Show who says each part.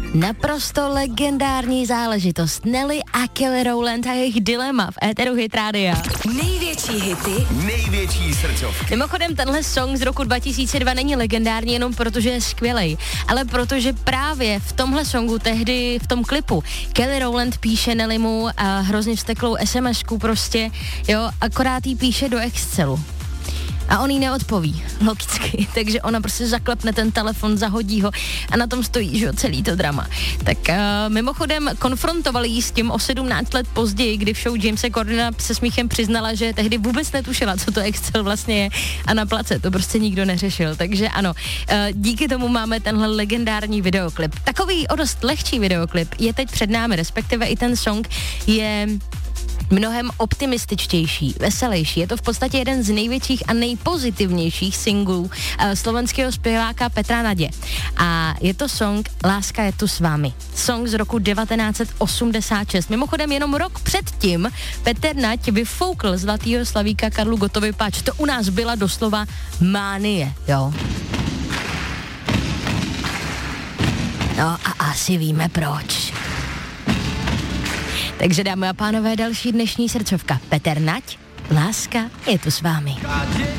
Speaker 1: Naprosto legendární záležitost. Nelly a Kelly Rowland a jejich dilema v éteru Hit Rádia.
Speaker 2: Největší hity,
Speaker 3: největší srdcovky.
Speaker 1: Mimochodem, tenhle song z roku 2002 není legendární jenom protože je skvělej, ale protože právě v tomhle songu tehdy, v tom klipu, Kelly Rowland píše Nellymu a hrozně vzteklou SMS-ku prostě, jo, akorát jí píše do Excelu. A on jí neodpoví, logicky, takže ona prostě zaklepne ten telefon, zahodí ho a na tom stojí, že jo, celý to drama. Tak mimochodem konfrontovali jí s tím o 17 let později, kdy v show Jamesa Cordena se smíchem přiznala, že tehdy vůbec netušila, co to Excel vlastně je a na place to prostě nikdo neřešil. Takže ano, díky tomu máme tenhle legendární videoklip. Takový o dost lehčí videoklip je teď před námi, respektive i ten song je mnohem optimističtější, veselější. Je to v podstatě jeden z největších a nejpozitivnějších singlů slovenského zpěváka Petra Nadě. A je to song Láska je tu s vámi. Song z roku 1986. Mimochodem jenom rok předtím Petr Nať vyfoukl zlatýho slavíka Karlu Gottovi, pač to u nás byla doslova mánie, jo. No a asi víme proč. Takže dámy a pánové, další dnešní srdcovka. Petr Nať, Láska je tu s vámi.